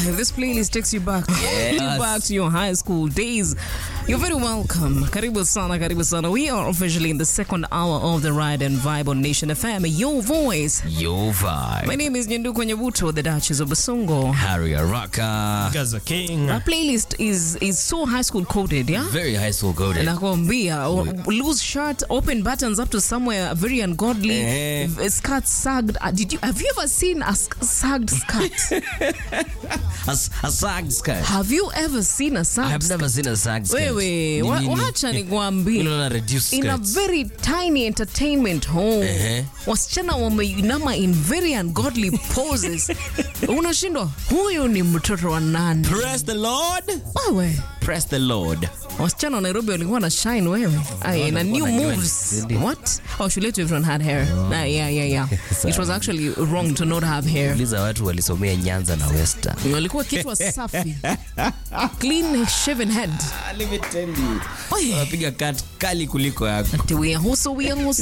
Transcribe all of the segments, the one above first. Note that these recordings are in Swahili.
If this playlist takes you back, back to your high school days, you're very welcome. Karibu sana, karibu sana. We are officially in the second hour of the Ride and Vibe on Nation FM. Your voice, your vibe. My name is Nyenduko Nyabuto, the Duchess of Basongo. Harry Araka. Gaza King. Our playlist is so high school coded, yeah? Very high school coded. Nakwambia, loose shirt, open buttons up to somewhere very ungodly. Skirt sagged. Have you ever seen a sagged skirt? a sagged skirt. Have you ever seen a sagged I have never seen a sagged skirt. Wait. Wacha nikwambie. In a very tiny entertainment home. Wasichana wameinama in very ungodly poses. Unashindwa, huyu ni mtoto wa nani? Praise the Lord. Wewe. Praise the Lord. Wasichana wa Nairobi walikuwa na shine wewe. Na new moves. What? Oh, shule yetu everyone had hair. Yeah. It was actually wrong to not have hair. Uliza watu walisomea Nyanza na Western. Walikuwa kichwa safi. Clean shaven head. Let me tell you. Wapiga cut kali kuliko yako. Ati we are huso.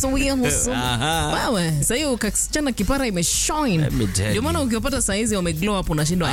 Wewe, sasa hiyo kasichana kipara imeshine. Ndio maana ukiopata saizi wameglow up unashindwa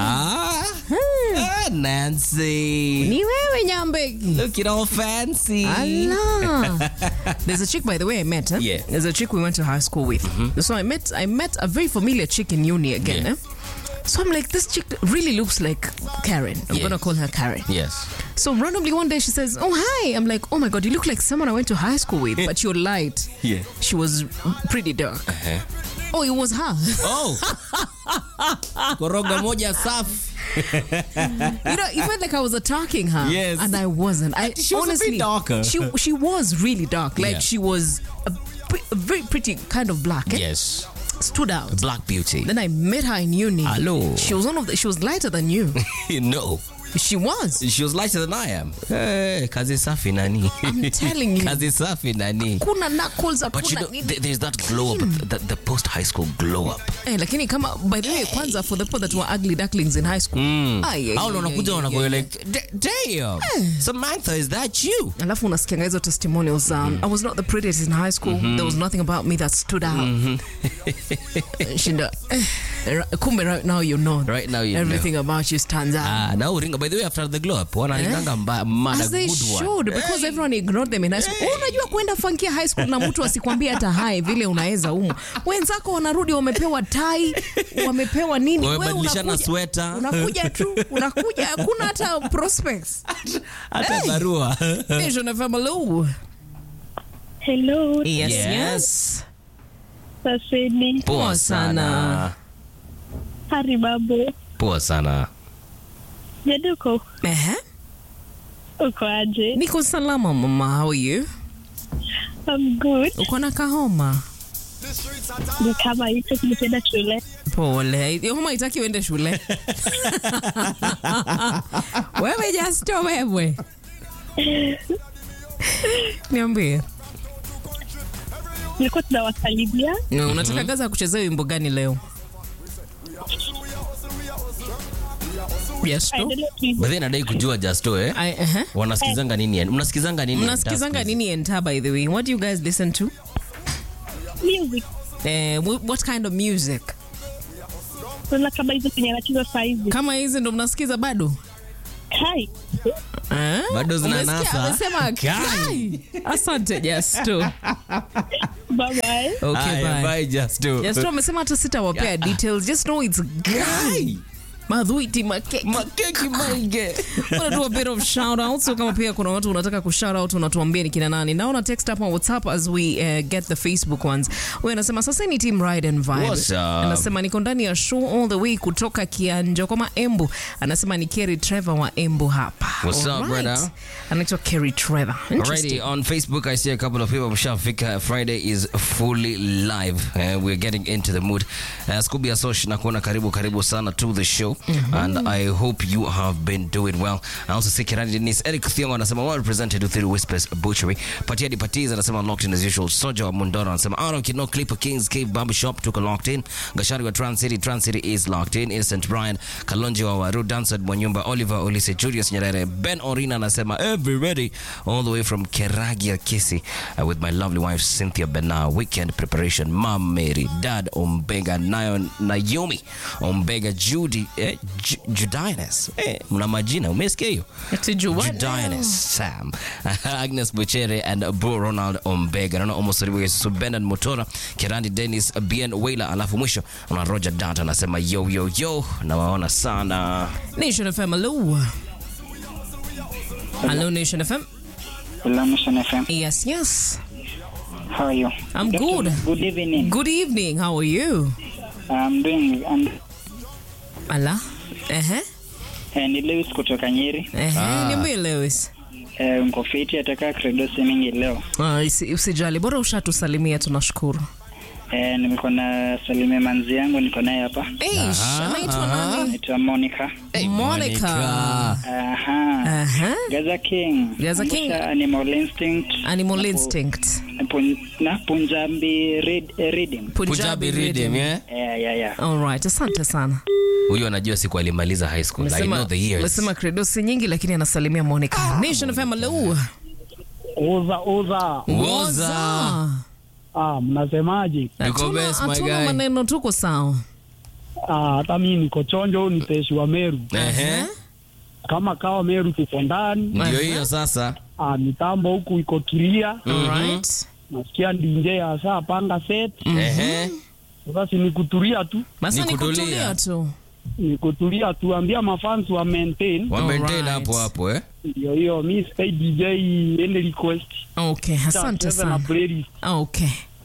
Nancy. Ni wewe nyambe. Look it all fancy. Allah. There's a chick, by the way, I met. Yeah. There's a chick we went to high school with. So I met a very familiar chick in uni again. Yeah. So I'm like, this chick really looks like Karen. I'm going to call her Karen. Yes. So randomly one day she says, oh, hi. I'm like, oh my God, you look like someone I went to high school with, but you're light. Yeah. She was pretty dark. Oh, it was her. Oh. Koroga moja safi. It felt like I was attacking her. Yes. And I wasn't. She was honestly, a bit darker. She was really dark. Like she was a very pretty kind of black. Yes. Stood out. Black beauty. Then I met her in uni. Hello. She was lighter than you. No. She was. She was lighter than I am. Hey, kazi safi nani. I'm telling you. Kazi safi nani. Kuna knuckles. But you know, there's that glow up, the post-high school glow up. Lakini kama, by the way, kwanza for the people that were ugly ducklings in high school. How unakuja wanakuwa like, damn, Samantha, is that you? Alafu unasikia hizo testimonials. I was not the prettiest in high school. There was nothing about me that stood out. Shinda, kumbe right now you know. Right now you everything know. About you stands out. Now ringa, by the way, after the glow up, wanaringanga mada as they good one. should, because everyone ignored them in high school. Unajua kwenda funkia high school na mtu asikwambia hata hai vile unaweza umu. Wenzako wanarudi wamepewa tai, wamepewa nini? Wewe unabadilishana sweater. Unakuja tu, hakuna hata prospects. Hata barua. Nation FM, hello. Hello. Yes. Saseni. Poa sana. Hari babo. Poa sana. Nyeduko. Uko aje? Niko salama mama, how are you? I'm good. Uko na kahoma? Ni kama hicho tulienda shule. Pole. Homa itaki uende shule. Wewe just wewe. Niambie. Nilikuwa tunawasalimia. Unataka Gaza kuchezea wimbo gani leo? Yes, to. But then nadai kujua Justo wanasikizanga nini? Mnasikizanga nini? Mnasikizanga nini enta, by the way? What do you guys listen to? Music. What kind of music? Kuna kama hizo zenye anacheza saa hizi. Kama hizi ndo mnasikiza bado? Kai. Bado zinanasa. Amesema kai. Asante Justo. Bye bye. Okay, bye. Bye Justo. Justo amesema hata sitawapea details. Just know it's guy. Madhuiti makeki mange. Wanna do a bit of shout out. So kama pia kuna watu unataka kushout out, unatuambia ni kina nani. Naona text up on WhatsApp as we get the Facebook ones. Wewe unasema sasa ni team Ride and Vibe. Anasema niko ndani ya show all the way kutoka Kianjo kama Embu. Anasema ni Kerry Trevor wa Embu hapa. What's up, brother? Anaitwa Kerry Trevor. Already on Facebook I see a couple of people. Mshafika, Friday is fully live. We're getting into the mood. Scooby Asosh na kuona karibu sana to the show. And I hope you have been doing well. I also see Kirani Denise, Eric Thiongo anasema well represented through Whispers Butchery. Patiadi Patiz anasema locked in as usual. Soja wa Mundoro anasema Aaron Kino Clipper Kings Cave Barbershop took a locked in. Gashari wa Trans City is locked in. Innocent Brian Kalonji wa Waru Dansad Mwanyumba Oliver Olise Julius Nyerere Ben Orina anasema every ready all the way from Keragia Kisi with my lovely wife Cynthia Bena. Weekend preparation Mom Mary Dad Ombega Naomi Ombega Judy Judinus. Mna majina, umesikia hiyo? Judinus Sam. Agnes Buchere and Bro Ronald Ombega. Naona almost so Bernard Motora, Kirandi Dennis, Bien Wailer, alafu mwisho una Roger Danta anasema yo na waona sana. Nation FM, hello. Hello Nation FM. Hello Nation FM. Yes. How are you? I'm good. Good evening. Good evening. How are you? I'm doing Ala. Ni Lewis kutoka Nyeri. Niambie Lewis. Niko fiti ataka credo mingi leo. Usijali, bora ushatusalimia, tunashukuru. Nimekuwa na salimia manzi yangu, niko naye hapa. Anaitwa nani? Anaitwa Monica. Monica. Gaza King. Animal Instinct. Na Punjabi Rhythm. Punjabi Rhythm, yeah. All right, asante sana. Huyo anajua siku alimaliza high school. I know the years. Nasema credo si nyingi lakini anasalimia Monica. Nation FM, hello. Oza. Mnasemaje? Niko best my guy. Maneno tuko sawa. Hata mimi niko chonjo, ni peshi wa Meru. Kama kawa Meru tuko ndani. Ndio hiyo sasa. Mitambo huku iko kilia. Alright. Nasikia ndinje sasa panga set. Sasa nikutulia tu. Basi nikutulia tu. Nikutulia tu, ambia mafans wa maintain. Hapo Ndio hiyo, mimi stay DJ any request. Okay, asante sana. Okay.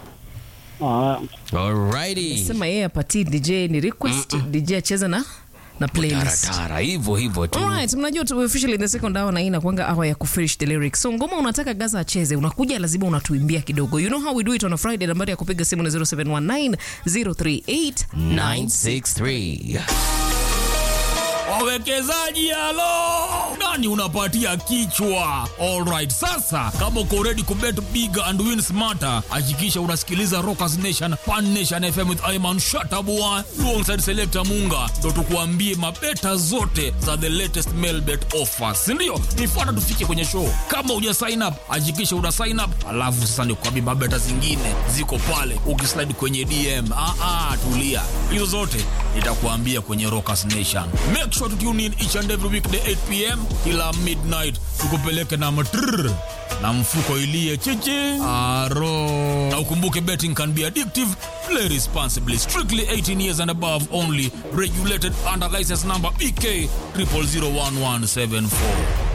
Alrighty. Sema yeye apati DJ ni request, DJ acheza na playlist. Tara hivyo tu. Alright, mnajua tu officially the second hour na ina kwanga hour ya kufinish the lyrics. So ngoma unataka Gaza acheze, unakuja lazima unatuimbia kidogo. You know how we do it on a Friday. Nambari ya kupiga simu ni 0719038963. Wawekezaji halo, nani unapatia kichwa? Alright, sasa kama uko ready kubet big and win smarter, hakikisha unasikiliza Rockers Nation Pan Nation FM with Ayman Shatabua alongside Selector Munga, ndo tukuambie mabeta zote za the latest mail bet offers, ndio nifuata tufike kwenye show. Kama uja sign up, hakikisha una sign up, alafu sasa ndio kuambia mabeta zingine ziko pale, ukislide kwenye DM. Tulia, hizo zote nitakuambia kwenye Rockers Nation. Make sure to tune in each and every weekday 8 p.m. ila midnight, tukupeleke na matrrr na mfuko ilie chichi aro. Na ukumbuke betting can be addictive. Play responsibly. Strictly 18 years and above only. Regulated under license number BK 00011774.